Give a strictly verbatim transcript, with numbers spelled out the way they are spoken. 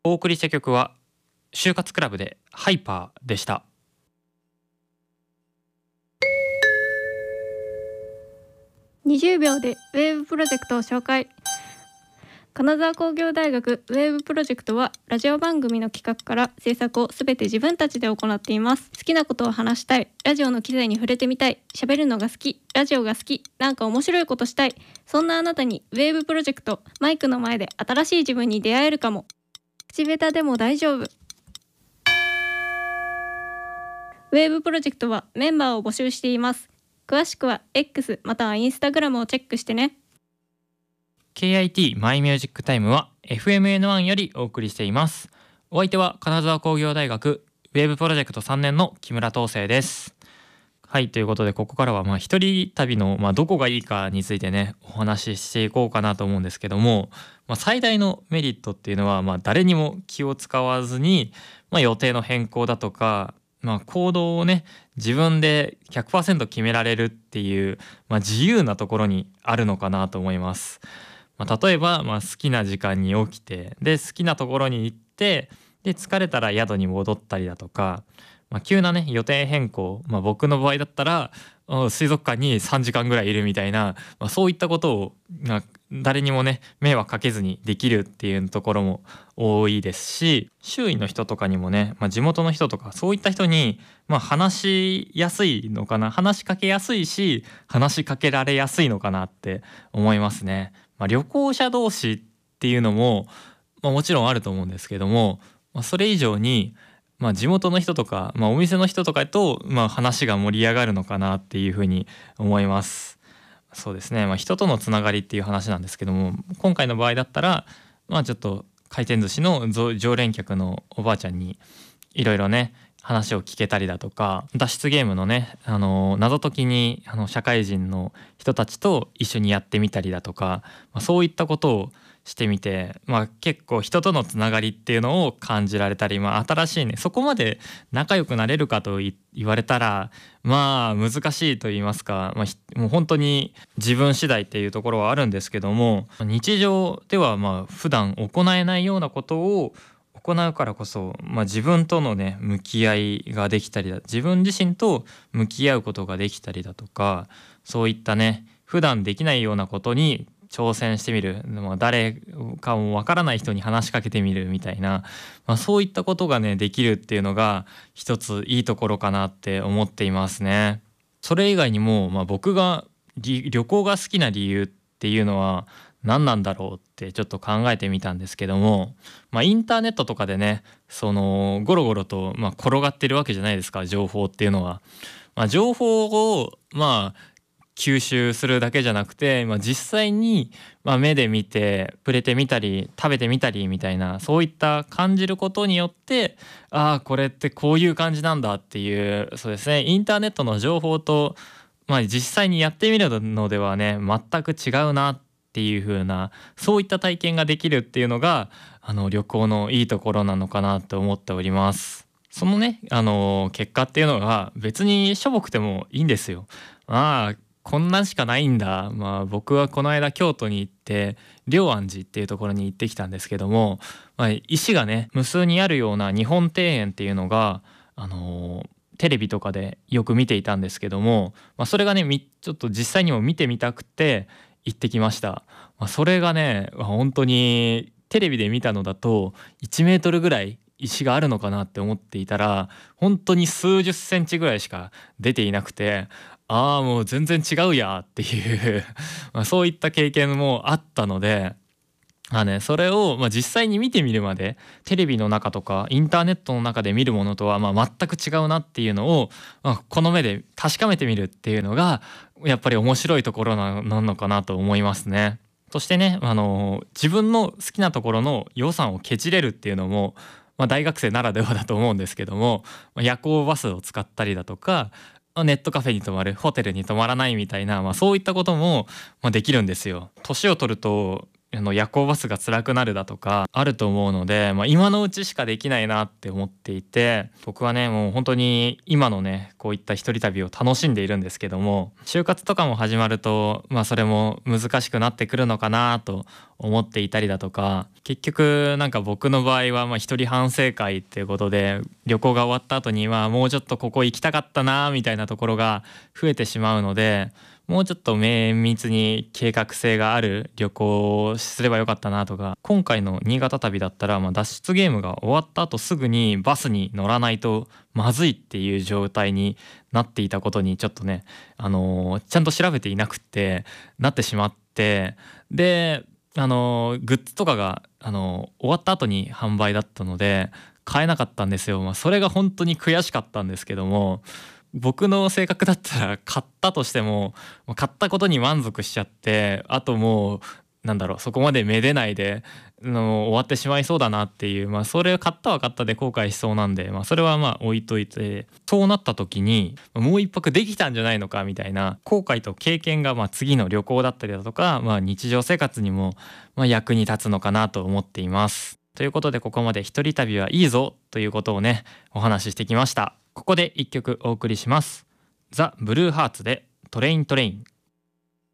お送りした曲は就活クラブでハイパーでした。 にじゅうびょうでウェーブプロジェクトを紹介。金沢工業大学ウェーブプロジェクトはラジオ番組の企画から制作をすべて自分たちで行っています。好きなことを話したい、ラジオの機材に触れてみたい、喋るのが好き、ラジオが好き、なんか面白いことしたい、そんなあなたにウェーブプロジェクト、マイクの前で新しい自分に出会えるかも。口下手でも大丈夫。ウェーブプロジェクトはメンバーを募集しています。詳しくは X または Instagram をチェックしてね。 ケーアイティー マイミュージックタイムは エフエムエヌワン よりお送りしています。お相手は金沢工業大学ウェーブプロジェクトさんねんの木村東生です。はい、ということでここからはまあ一人旅のまあどこがいいかについてねお話ししていこうかなと思うんですけども、まあ、最大のメリットっていうのはまあ誰にも気を使わずに、まあ、予定の変更だとか、まあ、行動をね自分で ひゃくパーセント 決められるっていう、まあ、自由なところにあるのかなと思います。まあ、例えば、まあ、好きな時間に起きてで好きなところに行ってで疲れたら宿に戻ったりだとか、まあ、急なね予定変更、まあ、僕の場合だったらうん水族館にさんじかんぐらいいるみたいな、まあ、そういったことを、まあ、誰にもね迷惑かけずにできるっていうところも多いですし、周囲の人とかにもね、まあ、地元の人とかそういった人に、まあ、話しやすいのかな、話しかけやすいし話しかけられやすいのかなって思いますね。まあ、旅行者同士っていうのも、まあ、もちろんあると思うんですけども、まあ、それ以上に、まあ、地元の人とか、まあ、お店の人とかと、まあ、話が盛り上がるのかなっていうふうに思います。そうですね、まあ、人とのつながりっていう話なんですけども、今回の場合だったら、まあ、ちょっと回転寿司の常連客のおばあちゃんにいろいろね話を聞けたりだとか、脱出ゲームのねあの謎解きにあの社会人の人たちと一緒にやってみたりだとか、まあ、そういったことをしてみて、まあ、結構人とのつながりっていうのを感じられたり、まあ、新しいねそこまで仲良くなれるかと言われたらまあ難しいと言いますか、まあ、もう本当に自分次第っていうところはあるんですけども、日常ではまあ普段行えないようなことを行うからこそ、まあ、自分とのね向き合いができたりだ、自分自身と向き合うことができたりだとか、そういったね普段できないようなことに挑戦してみる、まあ、誰かもわからない人に話しかけてみるみたいな、まあ、そういったことがねできるっていうのが一ついいところかなって思っていますね。それ以外にも、まあ、僕が旅行が好きな理由っていうのは何なんだろうってちょっと考えてみたんですけども、まあ、インターネットとかでねそのゴロゴロとまあ転がってるわけじゃないですか、情報っていうのは。まあ、情報をまあ吸収するだけじゃなくて、まあ、実際にまあ目で見て触れてみたり食べてみたりみたいな、そういった感じることによって、ああこれってこういう感じなんだっていう、そうですね、インターネットの情報と、まあ、実際にやってみるのではね全く違うなっていう風な、そういった体験ができるっていうのがあの旅行のいいところなのかなと思っております。そのねあの結果っていうのが別にしょぼくてもいいんですよ。まあこんなんしかないんだ。まあ僕はこの間京都に行って龍安寺っていうところに行ってきたんですけども、まあ、石がね無数にあるような日本庭園っていうのがあのーテレビとかでよく見ていたんですけども、まあ、それがねみちょっと実際にも見てみたくて行ってきました。まあ、それがね本当にテレビで見たのだといちメートルぐらい石があるのかなって思っていたら本当に数十センチぐらいしか出ていなくて、ああもう全然違うやっていうまあそういった経験もあったので、あね、それをまあ実際に見てみるまでテレビの中とかインターネットの中で見るものとはまあ全く違うなっていうのを、まあ、この目で確かめてみるっていうのがやっぱり面白いところなのかなと思いますね。そしてね、あの自分の好きなところの予算をケチれるっていうのも、まあ、大学生ならではだと思うんですけども、まあ夜行バスを使ったりだとかネットカフェに泊まる、ホテルに泊まらないみたいな、まあ、そういったこともまあできるんですよ。年を取るとあの夜行バスが辛くなるだとかあると思うので、まあ、今のうちしかできないなって思っていて、僕はねもう本当に今のねこういった一人旅を楽しんでいるんですけども、就活とかも始まるとまあそれも難しくなってくるのかなと思っていたりだとか、結局なんか僕の場合はまあ一人反省会っていうことで、旅行が終わった後にまあもうちょっとここ行きたかったなみたいなところが増えてしまうので、もうちょっと綿密に計画性がある旅行をすればよかったなとか、今回の新潟旅だったらまあ脱出ゲームが終わった後すぐにバスに乗らないとまずいっていう状態になっていたことにちょっとね、あのーちゃんと調べていなくってなってしまって、であのーグッズとかが、あのー終わった後に販売だったので買えなかったんですよ。まあ、それが本当に悔しかったんですけども、僕の性格だったら買ったとしても買ったことに満足しちゃって、あともうなんだろう、そこまでめでないであの終わってしまいそうだなっていう、まあそれを買ったは買ったで後悔しそうなんで、まあそれはまあ置いといて、そうなった時にもう一泊できたんじゃないのかみたいな後悔と経験がまあ次の旅行だったりだとか、まあ日常生活にもまあ役に立つのかなと思っています。ということで、ここまで一人旅はいいぞということをねお話ししてきました。ここで一曲お送りします。ザ・ブルーハーツでトレイントレイン。